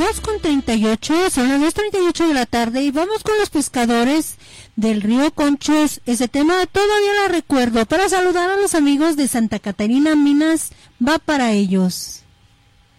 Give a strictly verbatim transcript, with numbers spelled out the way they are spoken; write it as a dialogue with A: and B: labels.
A: dos con treinta y ocho, son las dos treinta y ocho de la tarde y vamos con los pescadores del río Conchos. Ese tema todavía la recuerdo. Para saludar a los amigos de Santa Catarina Minas, va para ellos.